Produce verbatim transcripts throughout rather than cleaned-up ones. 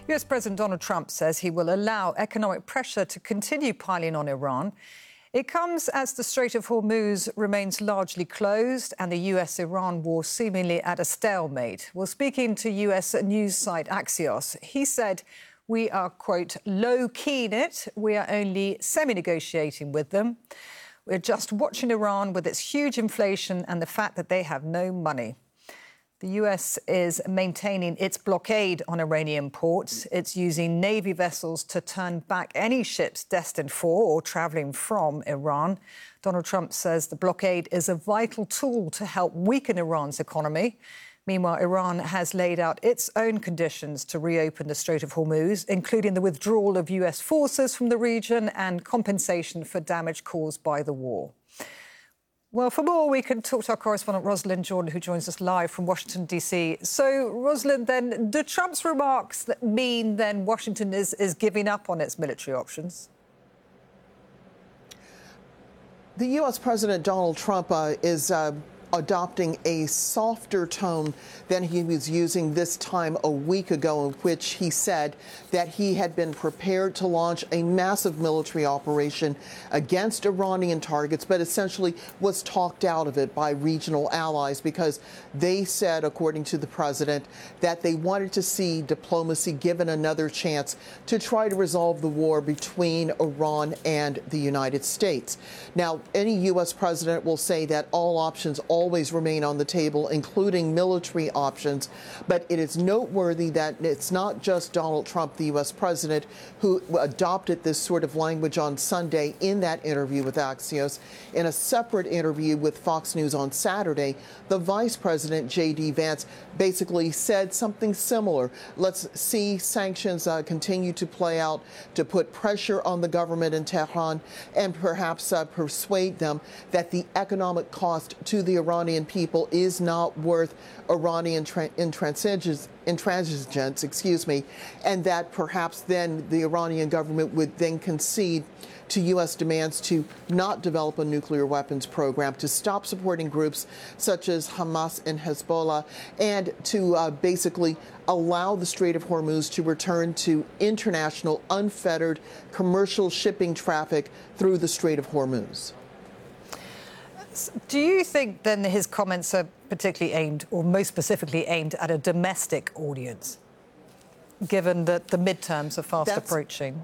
U S President Donald Trump says he will allow economic pressure to continue piling on Iran. It comes as the Strait of Hormuz remains largely closed and the U S Iran war seemingly at a stalemate. Well, speaking to U S news site Axios, he said, "We are, quote, low-keying it. We are only semi-negotiating with them. We're just watching Iran with its huge inflation and the fact that they have no money." The U S is maintaining its blockade on Iranian ports. It's using Navy vessels to turn back any ships destined for or travelling from Iran. Donald Trump says the blockade is a vital tool to help weaken Iran's economy. Meanwhile, Iran has laid out its own conditions to reopen the Strait of Hormuz, including the withdrawal of U S forces from the region and compensation for damage caused by the war. Well, for more, we can talk to our correspondent Rosalind Jordan, who joins us live from Washington, D C. So, Rosalind, then, do Trump's remarks that mean then Washington is, is giving up on its military options? The U S President Donald Trump uh, is uh, adopting a softer tone than he was using this time a week ago, in which he said that he had been prepared to launch a massive military operation against Iranian targets, but essentially was talked out of it by regional allies because they said, according to the president, that they wanted to see diplomacy given another chance to try to resolve the war between Iran and the United States. Now, any U S president will say that all options always remain on the table, including military options. But it is noteworthy that it's not just Donald Trump, the U S president, who adopted this sort of language on Sunday in that interview with Axios. In a separate interview with Fox News on Saturday, the vice president, J D Vance, basically said something similar. Let's see sanctions uh, continue to play out to put pressure on the government in Tehran and perhaps uh, persuade them that the economic cost to the Iranian people is not worth Iranian tra- intransigence, intransigence, excuse me, and that perhaps then the Iranian government would then concede to U S demands to not develop a nuclear weapons program, to stop supporting groups such as Hamas and Hezbollah, and to uh, basically allow the Strait of Hormuz to return to international, unfettered commercial shipping traffic through the Strait of Hormuz. Do you think then his comments are particularly aimed, or most specifically aimed, at a domestic audience, given that the midterms are fast That's approaching?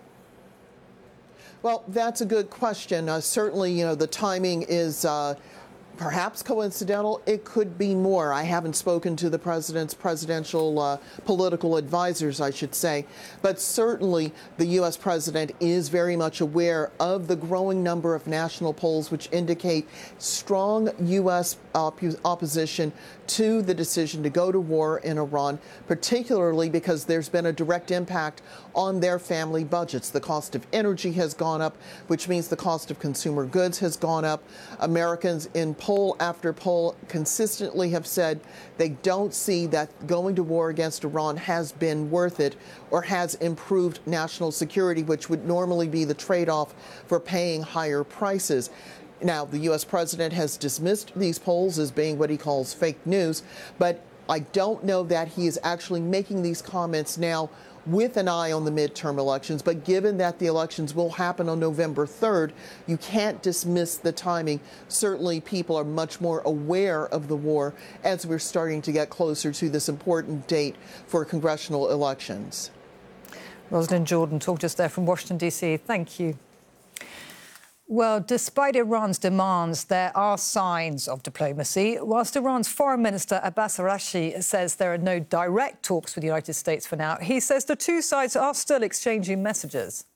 Well, that's a good question. Uh, certainly, you know, the timing is uh, perhaps coincidental. It could be more. I haven't spoken to the president's presidential uh, political advisors, I should say. But certainly the U S president is very much aware of the growing number of national polls which indicate strong U S op- opposition to the decision to go to war in Iran, particularly because there's been a direct impact on their family budgets. The cost of energy has gone up, which means the cost of consumer goods has gone up. Americans in poll after poll consistently have said they don't see that going to war against Iran has been worth it or has improved national security, which would normally be the trade-off for paying higher prices. Now, the U S president has dismissed these polls as being what he calls fake news, but I don't know that he is actually making these comments now with an eye on the midterm elections. But given that the elections will happen on November third, you can't dismiss the timing. Certainly, people are much more aware of the war as we're starting to get closer to this important date for congressional elections. Rosalind Jordan talked to us there from Washington, D C. Thank you. Well, despite Iran's demands, there are signs of diplomacy. Whilst Iran's Foreign Minister Abbas Araghchi says there are no direct talks with the United States for now, he says the two sides are still exchanging messages.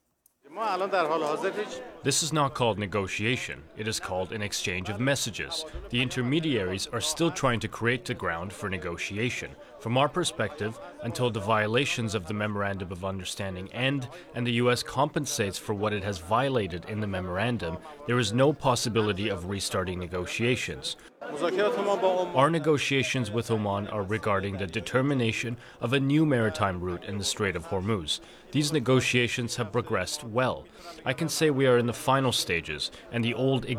This is not called negotiation. It is called an exchange of messages. The intermediaries are still trying to create the ground for negotiation. From our perspective, until the violations of the Memorandum of Understanding end and the U S compensates for what it has violated in the memorandum, there is no possibility of restarting negotiations. Our negotiations with Oman are regarding the determination of a new maritime route in the Strait of Hormuz. These negotiations have progressed well. I can say we are in the final stages, and the old